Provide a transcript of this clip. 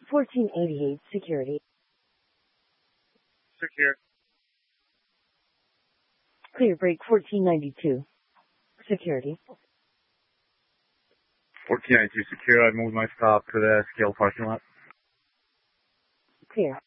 1488 security. Secure. Clear break 1492 security. 1492 secure. I've moved my stop to the scale parking lot. Clear.